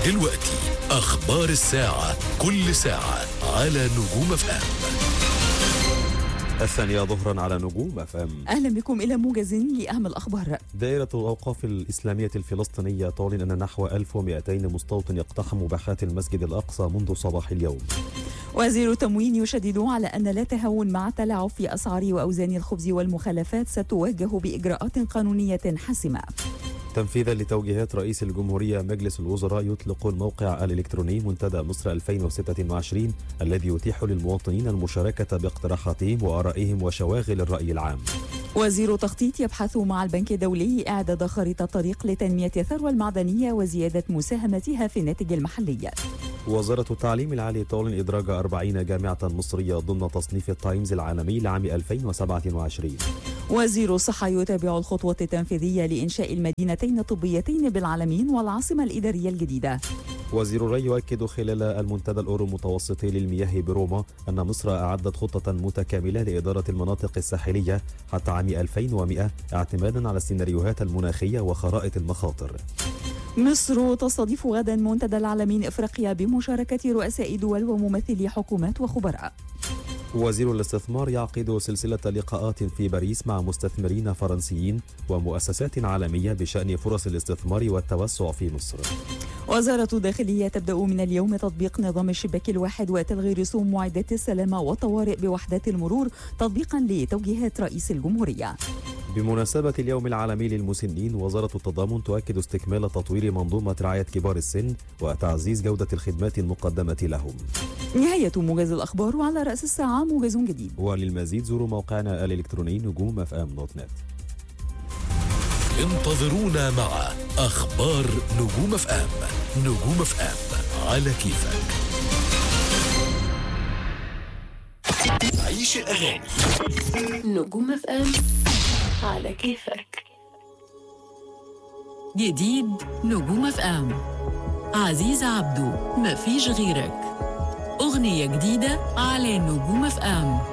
دلوقتي أخبار الساعة، كل ساعة على نجوم اف ام. 2:00 على نجوم اف ام. أهلا بكم إلى موجز لأهم الأخبار. دائرة الأوقاف الإسلامية الفلسطينية تعلن أن نحو 1200 مستوطن اقتحموا باحات المسجد الأقصى منذ صباح اليوم. وزير التموين يشدد على أن لا تهاون مع التلاعب في أسعار وأوزان الخبز والمخلفات ستواجه بإجراءات قانونية حاسمة. تنفيذا لتوجيهات رئيس الجمهورية، مجلس الوزراء يطلق الموقع الإلكتروني منتدى مصر 2026 الذي يتيح للمواطنين المشاركة باقتراحاتهم وآرائهم وشواغل الرأي العام. وزير التخطيط يبحث مع البنك الدولي إعداد خريطة طريق لتنمية الثروة المعدنية وزيادة مساهمتها في الناتج المحلي. وزارة التعليم العالي تعلن إدراج 40 جامعة مصرية ضمن تصنيف التايمز العالمي لعام 2027. وزير الصحة يتابع الخطوة التنفيذية لإنشاء المدينتين الطبيتين بالعلمين والعاصمة الإدارية الجديدة. وزير الري يؤكد خلال المنتدى الأورو المتوسطي للمياه بروما أن مصر أعدت خطة متكاملة لإدارة المناطق الساحلية حتى عام 2100 اعتمادا على السيناريوهات المناخية وخرائط المخاطر. مصر تستضيف غدا منتدى العالمين إفريقيا بمشاركة رؤساء دول وممثلي حكومات وخبراء. وزير الاستثمار يعقد سلسلة لقاءات في باريس مع مستثمرين فرنسيين ومؤسسات عالمية بشأن فرص الاستثمار والتوسع في مصر. وزارة الداخلية تبدأ من اليوم تطبيق نظام الشباك الواحد وتلغي رسوم معدات السلامة والطوارئ بوحدات المرور تطبيقا لتوجيهات رئيس الجمهورية. بمناسبة اليوم العالمي للمسنين، وزارة التضامن تؤكد استكمال تطوير منظومة رعاية كبار السن وتعزيز جودة الخدمات المقدمة لهم. نهاية موجز الأخبار، وعلى رأس الساعة موجز جديد. وللمزيد زوروا موقعنا الإلكتروني نجوم.fm.net. انتظرونا مع أخبار نجوم اف ام. نجوم اف ام على كيفك. عيش الأغاني. نجوم اف ام على كيفك. جديد نجوم اف ام، عزيز عبدو مفيش غيرك، أغنية جديدة على نجوم اف ام.